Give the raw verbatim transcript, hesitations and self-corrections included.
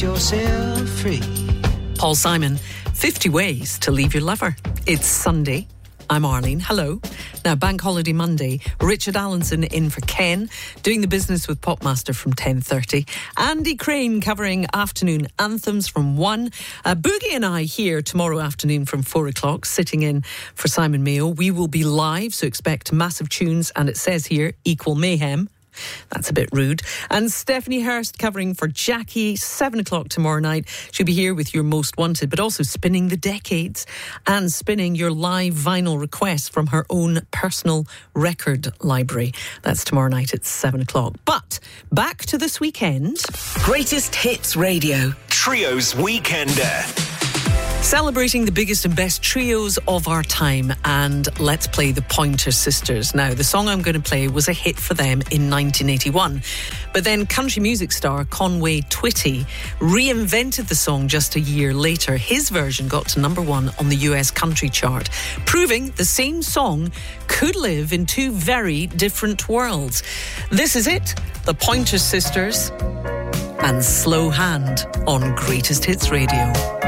yourself free. Paul Simon, fifty ways to leave your lover. It's Sunday. I'm Arlene. Hello. Now, Bank Holiday Monday, Richard Allenson in for Ken, doing the business with Popmaster from ten thirty. Andy Crane covering afternoon anthems from one. Uh, Boogie and I here tomorrow afternoon from four o'clock, sitting in for Simon Mayo. We will be live, so expect massive tunes, and it says here, equal mayhem. That's a bit rude. And Stephanie Hurst covering for Jackie, seven o'clock tomorrow night. She'll be here with your most wanted, but also spinning the decades and spinning your live vinyl requests from her own personal record library. That's tomorrow night at seven o'clock. But back to this weekend. Greatest Hits Radio. Trios Weekender. Celebrating the biggest and best trios of our time, and let's play the Pointer Sisters. Now, the song I'm going to play was a hit for them in nineteen eighty-one, but then country music star Conway Twitty reinvented the song just a year later. His version got to number one on the U S country chart, proving the same song could live in two very different worlds. This is it, the Pointer Sisters and Slow Hand on Greatest Hits Radio.